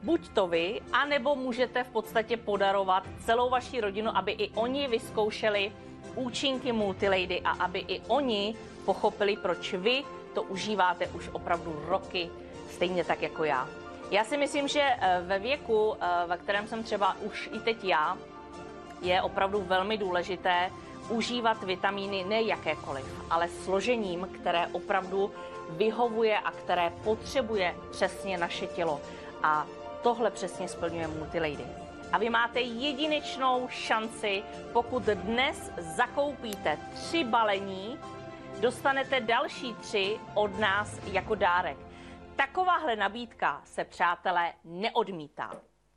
buď to vy, anebo můžete v podstatě podarovat celou vaši rodinu, aby i oni vyzkoušeli účinky Multilady a aby i oni pochopili, proč vy to užíváte už opravdu roky, stejně tak jako já. Já si myslím, že ve věku, ve kterém jsem třeba už i teď já, je opravdu velmi důležité užívat vitamíny ne jakékoliv, ale složením, které opravdu vyhovuje a které potřebuje přesně naše tělo. A tohle přesně splňuje Multilady. A vy máte jedinečnou šanci, pokud dnes zakoupíte 3 balení, dostanete další 3 od nás jako dárek. Takováhle nabídka se, přátelé, neodmítá.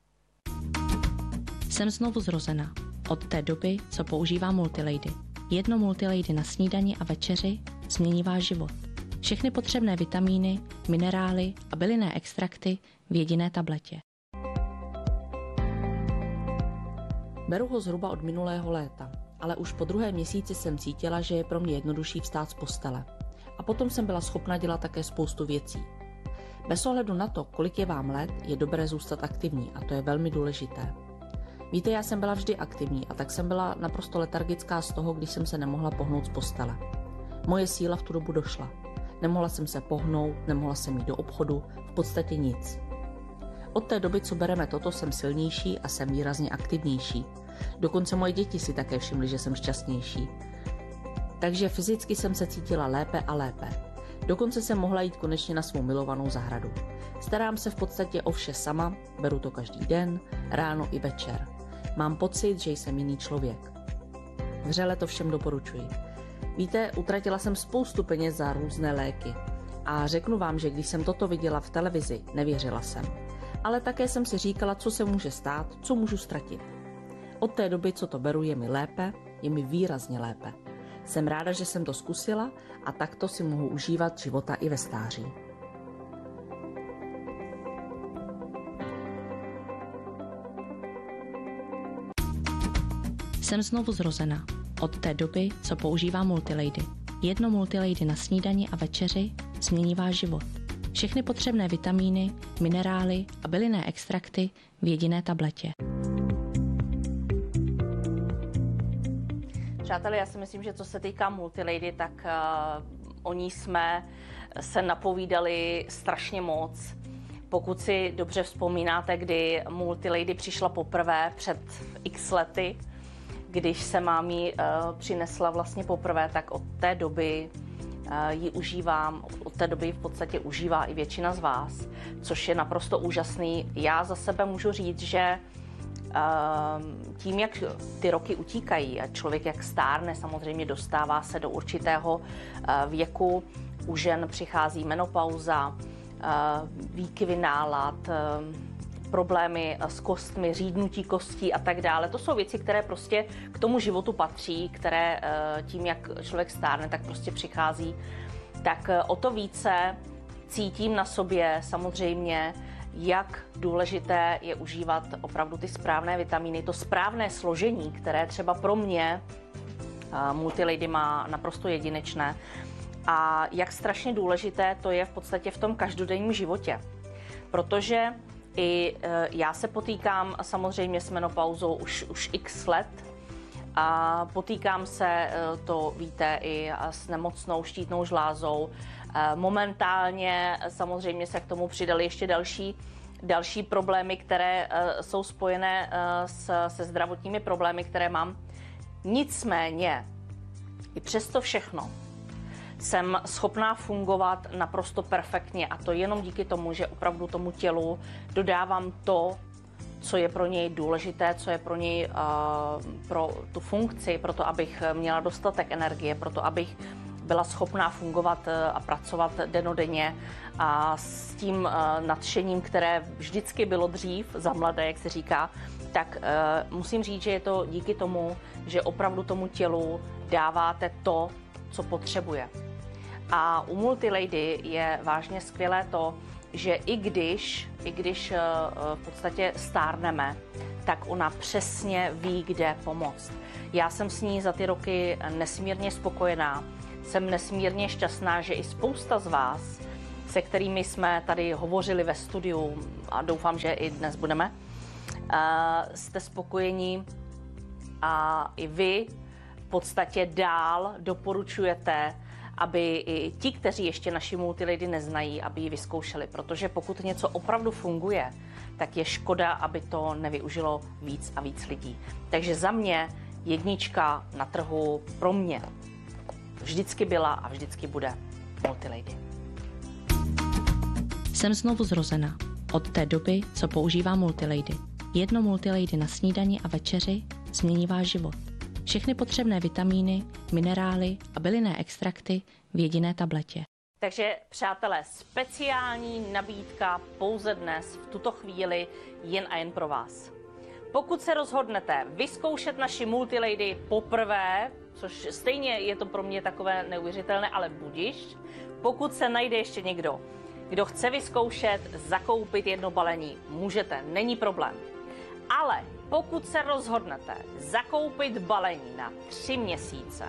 Jsem znovu zrozena. Od té doby, co používám Multilady. Jedno Multilady na snídani a večeři změní váš život. Všechny potřebné vitamíny, minerály a bylinné extrakty v jediné tabletě. Beru ho zhruba od minulého léta, ale už po 2. měsíci jsem cítila, že je pro mě jednodušší vstát z postele. A potom jsem byla schopna dělat také spoustu věcí. Bez ohledu na to, kolik je vám let, je dobré zůstat aktivní a to je velmi důležité. Víte, já jsem byla vždy aktivní a tak jsem byla naprosto letargická z toho, když jsem se nemohla pohnout z postele. Moje síla v tu dobu došla. Nemohla jsem se pohnout, nemohla jsem jít do obchodu, v podstatě nic. Od té doby, co bereme toto, jsem silnější a jsem výrazně aktivnější. Dokonce moje děti si také všimly, že jsem šťastnější. Takže fyzicky jsem se cítila lépe a lépe. Dokonce jsem mohla jít konečně na svou milovanou zahradu. Starám se v podstatě o vše sama, beru to každý den, ráno i večer. Mám pocit, že jsem jiný člověk. Vřele to všem doporučuji. Víte, utratila jsem spoustu peněz za různé léky. A řeknu vám, že když jsem toto viděla v televizi, nevěřila jsem. Ale také jsem si říkala, co se může stát, co můžu ztratit. Od té doby, co to beru, je mi lépe, je mi výrazně lépe. Jsem ráda, že jsem to zkusila a takto si mohu užívat života i ve stáří. Jsem znovu zrozena. Od té doby, co používám Multilady. Jedno Multilady na snídani a večeři změní váš život. Všechny potřebné vitamíny, minerály a bylinné extrakty v jediné tabletě. Přátelé, já si myslím, že co se týká Multilady, tak o ní jsme se napovídali strašně moc. Pokud si dobře vzpomínáte, kdy Multilady přišla poprvé před x lety, když se mám ji přinesla vlastně poprvé, tak od té doby ji užívám, od té doby ji v podstatě užívá i většina z vás, což je naprosto úžasný. Já za sebe můžu říct, že tím, jak ty roky utíkají a člověk jak stárne, samozřejmě dostává se do určitého věku, u žen přichází menopauza, výkyvy nálad, problémy s kostmi, řídnutí kostí a tak dále. To jsou věci, které prostě k tomu životu patří, které tím, jak člověk stárne, tak prostě přichází. Tak o to více cítím na sobě samozřejmě, jak důležité je užívat opravdu ty správné vitamíny, to správné složení, které třeba pro mě Multilady má naprosto jedinečné. A jak strašně důležité to je v podstatě v tom každodenním životě. Protože i já se potýkám samozřejmě s menopauzou už x let a potýkám se, to víte, i s nemocnou štítnou žlázou. Momentálně samozřejmě se k tomu přidaly ještě další problémy, které jsou spojené se zdravotními problémy, které mám. Nicméně, i přesto všechno, jsem schopná fungovat naprosto perfektně a to jenom díky tomu, že opravdu tomu tělu dodávám to, co je pro něj důležité, co je pro něj pro tu funkci, pro to, abych měla dostatek energie, pro to, abych byla schopná fungovat a pracovat dennodenně a s tím nadšením, které vždycky bylo dřív, za mladé, jak se říká, tak musím říct, že je to díky tomu, že opravdu tomu tělu dáváte to, co potřebuje. A u Multilady je vážně skvělé to, že i když v podstatě stárneme, tak ona přesně ví, kde pomoct. Já jsem s ní za ty roky nesmírně spokojená. Jsem nesmírně šťastná, že i spousta z vás se kterými jsme tady hovořili ve studiu a doufám, že i dnes budeme, jste spokojení a i vy v podstatě dál doporučujete, aby i ti, kteří ještě naši Multilady neznají, aby ji vyzkoušeli, protože pokud něco opravdu funguje, tak je škoda, aby to nevyužilo víc a víc lidí. Takže za mě jednička na trhu pro mě vždycky byla a vždycky bude Multilady. Jsem znovu zrozena. Od té doby, co používám Multilady. Jedno Multilady na snídani a večeři změní váš život. Všechny potřebné vitamíny, minerály a bylinné extrakty v jediné tabletě. Takže přátelé, speciální nabídka pouze dnes, v tuto chvíli, jen a jen pro vás. Pokud se rozhodnete vyzkoušet naši Multilady poprvé, což stejně je to pro mě takové neuvěřitelné, ale budiš, pokud se najde ještě někdo, kdo chce vyzkoušet, zakoupit jedno balení, můžete, není problém. Ale pokud se rozhodnete zakoupit balení na 3 měsíce,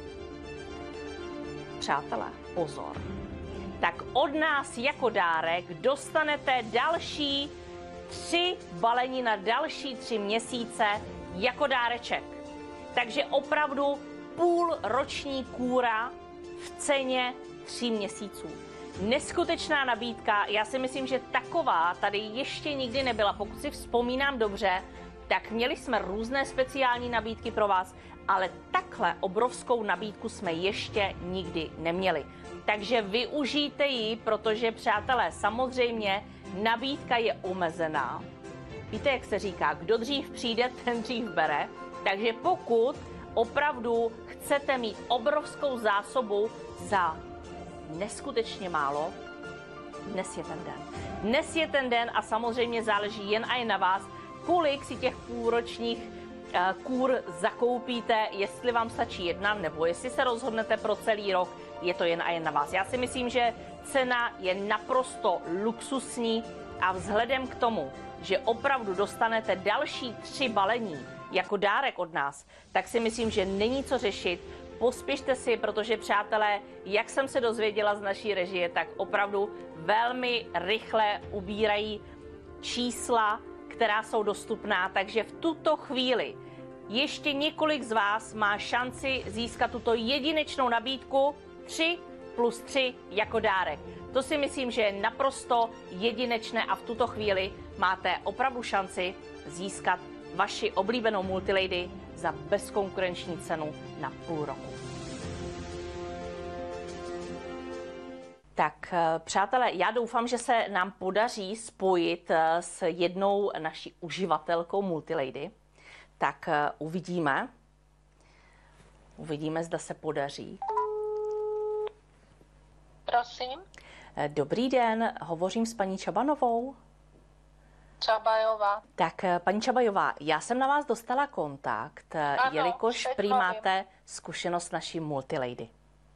přátelé, pozor, tak od nás jako dárek dostanete další 3 balení na další 3 měsíce jako dáreček. Takže opravdu půlroční kůra v ceně 3 měsíců. Neskutečná nabídka, já si myslím, že taková tady ještě nikdy nebyla. Pokud si vzpomínám dobře, tak měli jsme různé speciální nabídky pro vás, ale takhle obrovskou nabídku jsme ještě nikdy neměli. Takže využijte ji, protože, přátelé, samozřejmě nabídka je omezená. Víte, jak se říká, kdo dřív přijde, ten dřív bere. Takže pokud opravdu chcete mít obrovskou zásobu za neskutečně málo, dnes je ten den. Dnes je ten den a samozřejmě záleží jen a jen na vás, kolik si těch půlročních kůr zakoupíte, jestli vám stačí jedna, nebo jestli se rozhodnete pro celý rok, je to jen a jen na vás. Já si myslím, že cena je naprosto luxusní a vzhledem k tomu, že opravdu dostanete další 3 balení jako dárek od nás, tak si myslím, že není co řešit. Pospěšte si, protože, přátelé, jak jsem se dozvěděla z naší režie, tak opravdu velmi rychle ubírají čísla, která jsou dostupná, takže v tuto chvíli ještě několik z vás má šanci získat tuto jedinečnou nabídku 3 + 3 jako dárek. To si myslím, že je naprosto jedinečné a v tuto chvíli máte opravdu šanci získat vaši oblíbenou Multilady za bezkonkurenční cenu na půl roku. Tak, přátelé, já doufám, že se nám podaří spojit s jednou naší uživatelkou Multilady. Tak uvidíme. Uvidíme, zda se podaří. Prosím. Dobrý den, hovořím s paní Čabanovou. Čabajová. Tak, paní Čabajová, já jsem na vás dostala kontakt, ano, jelikož prý máte zkušenost naší Multilady.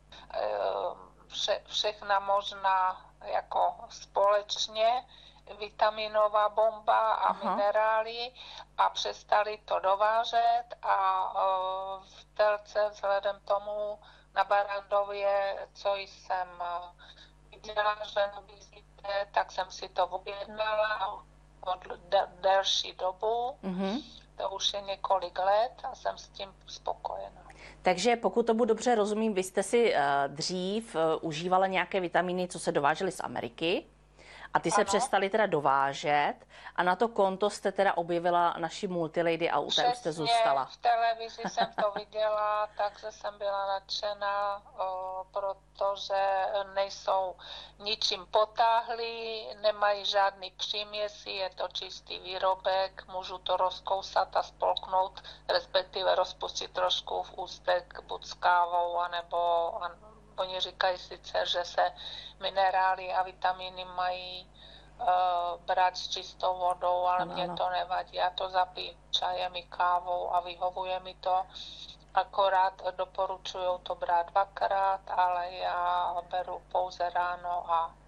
Všechna možná jako společně, vitaminová bomba a minerály a přestali to dovážet a v Telce vzhledem tomu na Barandově, co jsem viděla, že nabízíte, tak jsem si to objednala od delší dobu. To už je několik let a jsem s tím spokojená. Takže pokud tomu dobře rozumím, vy jste si dřív užívala nějaké vitamíny, co se dovážely z Ameriky a ty se přestaly teda dovážet a na to konto jste teda objevila naši Multilady a u té už jste zůstala. V televizi jsem to viděla, takže jsem byla nadšená, protože nejsou ničím potáhlí, nemají žádný příměsi, je to čistý výrobek, můžu to rozkousat a spolknout, respektive rozpustit trošku v ústech buď s kávou, anebo oni říkají sice, že se minerály a vitamíny mají brát s čistou vodou, ale mně to nevadí. Já to zapiju čajem i kávou a vyhovuje mi to. Akorát doporučuju to brát 2krát, ale já beru pouze ráno a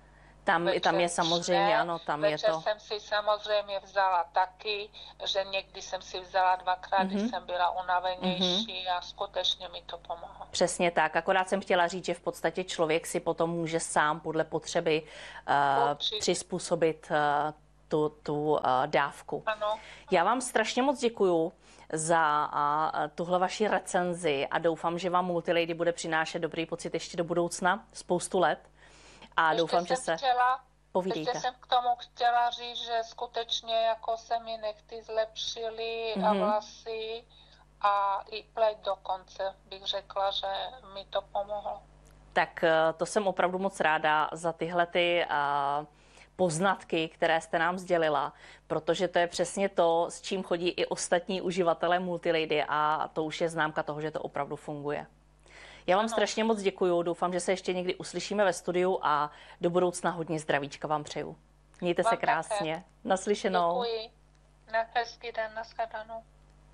Tam je samozřejmě, ano, tam je to. Večer jsem si samozřejmě vzala taky, že někdy jsem si vzala 2krát, když jsem byla unavenější a skutečně mi to pomohlo. Přesně tak, akorát jsem chtěla říct, že v podstatě člověk si potom může sám podle potřeby přizpůsobit tu dávku. Ano. Já vám strašně moc děkuju za tuhle vaši recenzi a doufám, že vám Multilady bude přinášet dobrý pocit ještě do budoucna, spoustu let. A ještě doufám, že se... Povídejte. Ještě jsem k tomu chtěla říct, že skutečně jako se mi nechty zlepšily a vlasy a i pleť dokonce bych řekla, že mi to pomohlo. Tak to jsem opravdu moc ráda za tyhle poznatky, které jste nám sdělila, protože to je přesně to, s čím chodí i ostatní uživatelé Multilady a to už je známka toho, že to opravdu funguje. Já vám strašně moc děkuju, doufám, že se ještě někdy uslyšíme ve studiu a do budoucna hodně zdravíčka vám přeju. Mějte se krásně. Také. Naslyšenou. Děkuji. Na hezký den, nashledanou.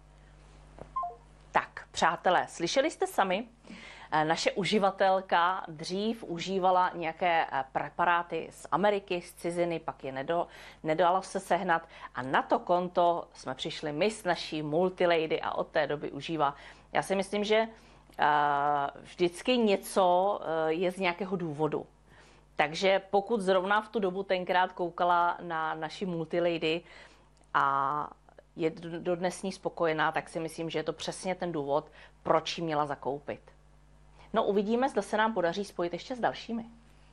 Tak, přátelé, slyšeli jste sami? Naše uživatelka dřív užívala nějaké preparáty z Ameriky, z ciziny, pak je nedalo se sehnat a na to konto jsme přišli my s naší Multilady a od té doby užívá. Já si myslím, že vždycky něco je z nějakého důvodu. Takže pokud zrovna v tu dobu tenkrát koukala na naši Multilady a je dodnes s ní spokojená, tak si myslím, že je to přesně ten důvod, proč ji měla zakoupit. No uvidíme, zda se nám podaří spojit ještě s dalšími.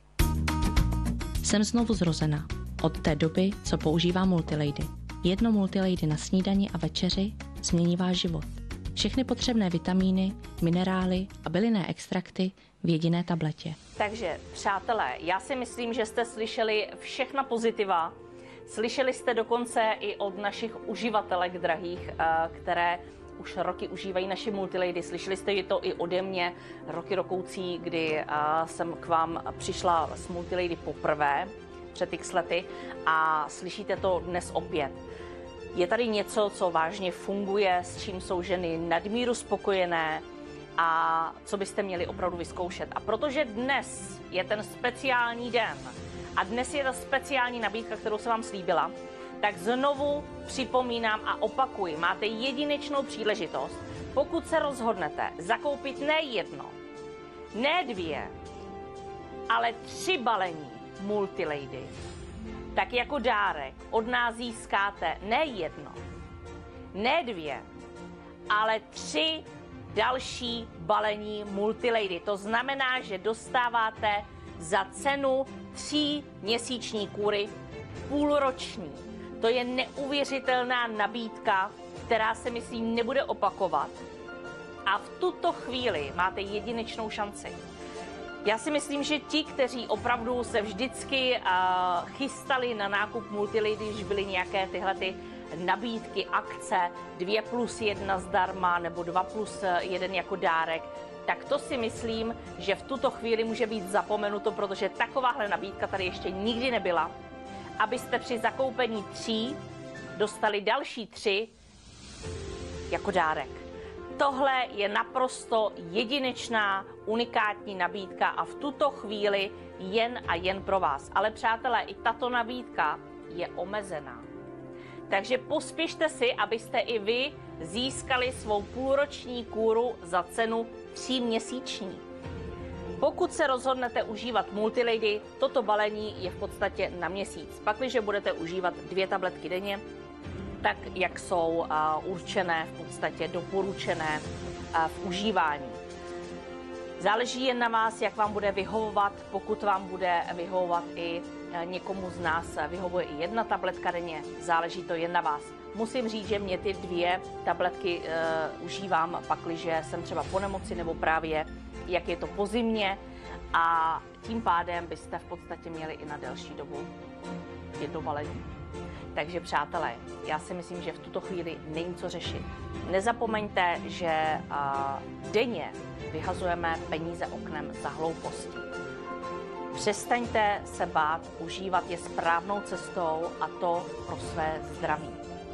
Jsem znovu zrozená. Od té doby, co používám Multilady. Jedno Multilady na snídani a večeři změní váš život. Všechny potřebné vitamíny, minerály a bylinné extrakty v jediné tabletě. Takže, přátelé, já si myslím, že jste slyšeli všechna pozitiva. Slyšeli jste dokonce i od našich uživatelek drahých, které už roky užívají naši Multilady. Slyšeli jste to i ode mě roky rokoucí, kdy jsem k vám přišla s Multilady poprvé před x lety a slyšíte to dnes opět. Je tady něco, co vážně funguje, s čím jsou ženy nadmíru spokojené a co byste měli opravdu vyzkoušet. A protože dnes je ten speciální den a dnes je ta speciální nabídka, kterou jsem vám slíbila, tak znovu připomínám a opakuji, máte jedinečnou příležitost, pokud se rozhodnete zakoupit ne jedno, ne 2, ale 3 balení Multilady, tak jako dárek od nás získáte ne jedno, ne 2, ale 3 další balení Multilady. To znamená, že dostáváte za cenu 3 měsíční kůry půlroční. To je neuvěřitelná nabídka, která se myslím nebude opakovat. A v tuto chvíli máte jedinečnou šanci. Já si myslím, že ti, kteří opravdu se vždycky chystali na nákup Multilady, když byly nějaké tyhle nabídky, akce, 2+1 zdarma nebo 2+1 jako dárek, tak to si myslím, že v tuto chvíli může být zapomenuto, protože takováhle nabídka tady ještě nikdy nebyla. Abyste při zakoupení 3 dostali další 3 jako dárek. Tohle je naprosto jedinečná, unikátní nabídka a v tuto chvíli jen a jen pro vás. Ale přátelé, i tato nabídka je omezená. Takže pospěšte si, abyste i vy získali svou půlroční kůru za cenu 3 měsíční. Pokud se rozhodnete užívat Multilady, toto balení je v podstatě na měsíc. Pakliže budete užívat 2 tabletky denně, tak jak jsou určené, v podstatě doporučené v užívání. Záleží jen na vás, jak vám bude vyhovovat. Pokud vám bude vyhovovat i někomu z nás vyhovuje i 1 tabletka denně, záleží to jen na vás. Musím říct, že mě ty 2 tabletky užívám, pakliže jsem třeba po nemoci nebo právě jak je to po zimě a tím pádem byste v podstatě měli i na delší dobu 1 balení. Takže přátelé, já si myslím, že v tuto chvíli není co řešit. Nezapomeňte, že denně vyhazujeme peníze oknem za hlouposti. Přestaňte se bát, užívat je správnou cestou a to pro své zdraví.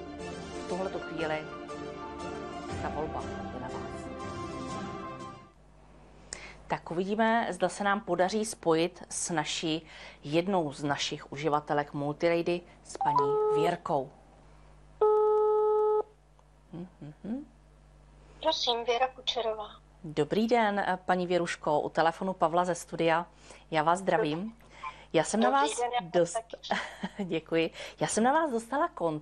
V tuhletu chvíli ta volba je na vás. Tak uvidíme, zda se nám podaří spojit s jednou z našich uživatelek Multilady, s paní Věrkou. Prosím, Věra Kučerová. Dobrý den, paní Věruško, u telefonu Pavla ze studia. Já vás zdravím. Já jsem na vás Děkuji. Já jsem na vás dostala